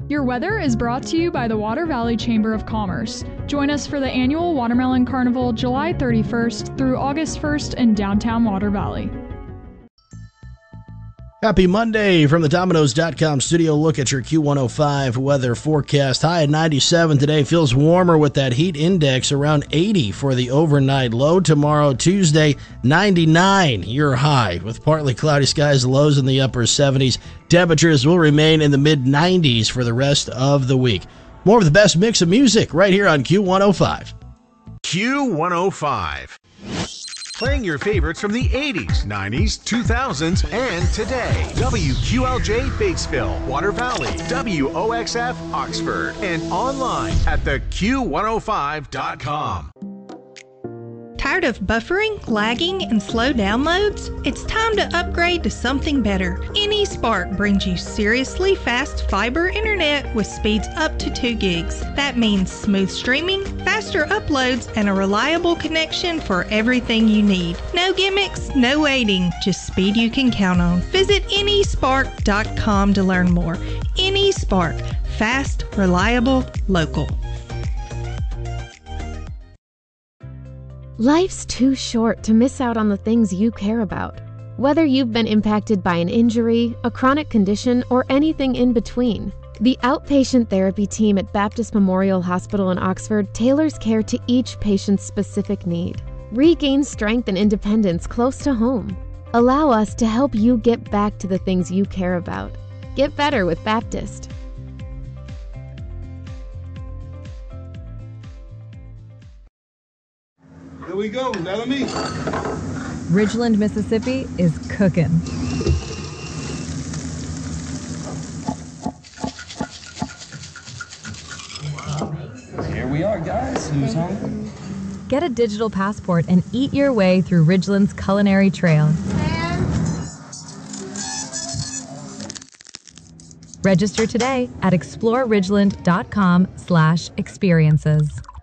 Your weather is brought to you by the Water Valley Chamber of Commerce. Join us for the annual Watermelon Carnival July 31st through August 1st in downtown Water Valley. Happy Monday from the Domino's.com studio. Look at your Q105 weather forecast. High at 97 today. Feels warmer with that heat index around 80 for the overnight low. Tomorrow, Tuesday, 99 your high with partly cloudy skies, lows in the upper 70s. Temperatures will remain in the mid-90s for the rest of the week. More of the best mix of music right here on Q105. Q105. Playing your favorites from the 80s, 90s, 2000s, and today. WQLJ Batesville, Water Valley, WOXF Oxford, and online at theq105.com. Tired of buffering, lagging, and slow downloads? It's time to upgrade to something better. AnySpark brings you seriously fast fiber internet with speeds up to 2 gigs. That means smooth streaming, faster uploads, and a reliable connection for everything you need. No gimmicks, no waiting, just speed you can count on. Visit AnySpark.com to learn more. AnySpark, fast, reliable, local. Life's too short to miss out on the things you care about. Whether you've been impacted by an injury, a chronic condition, or anything in between, the outpatient therapy team at Baptist Memorial Hospital in Oxford tailors care to each patient's specific need. Regain strength and independence close to home. Allow us to help you get back to the things you care about. Get better with Baptist. Here we go, let me. Ridgeland, Mississippi is cooking. Here we are, guys. Who's hungry? Get a digital passport and eat your way through Ridgeland's culinary trail. Register today at exploreridgeland.com/experiences.